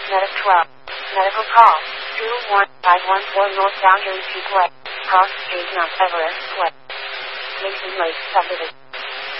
Medic 12. Medical call. 21514 North Boundary Peak Way. Cross Street, Mount Everest Way. Mason Lake Subdivision.